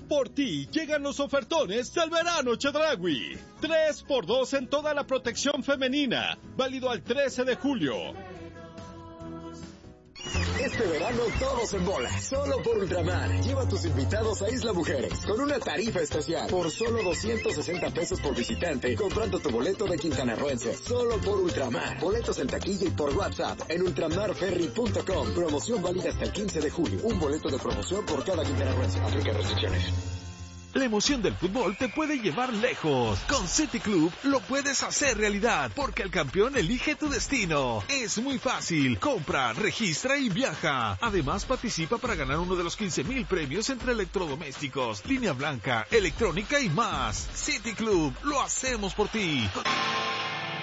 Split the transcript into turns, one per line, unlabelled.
Por ti llegan los ofertones del verano Chedraui. 3x2 en toda la protección femenina. Válido al 13 de julio.
Este verano todos en bola, solo por Ultramar. Lleva a tus invitados a Isla Mujeres con una tarifa especial por solo 260 pesos por visitante, comprando tu boleto de quintanarroense. Solo por Ultramar. Boletos en taquilla y por WhatsApp en ultramarferry.com. Promoción válida hasta el 15 de julio. Un boleto de promoción por cada quintanarroense. Aplica restricciones.
La emoción del fútbol te puede llevar lejos. Con City Club lo puedes hacer realidad, porque el campeón elige tu destino. Es muy fácil. Compra, registra y viaja. Además, participa para ganar uno de los 15,000 premios entre electrodomésticos, línea blanca, electrónica y más. City Club, lo hacemos por ti.